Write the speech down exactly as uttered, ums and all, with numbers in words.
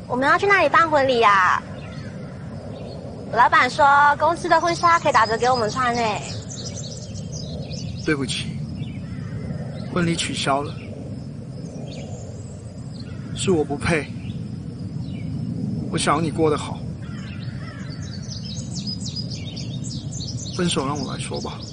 我们要去那里办婚礼呀、啊。老板说公司的婚纱可以打折给我们穿呢。 对不起，婚礼取消了，是我不配。我想要你过得好，分手让我来说吧。